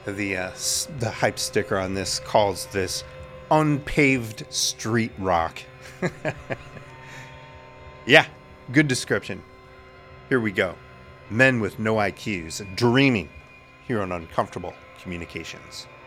The hype sticker on this calls this unpaved street rock. Yeah, good description. Here we go. Men with no IQs dreaming here on Uncomfortable Communications.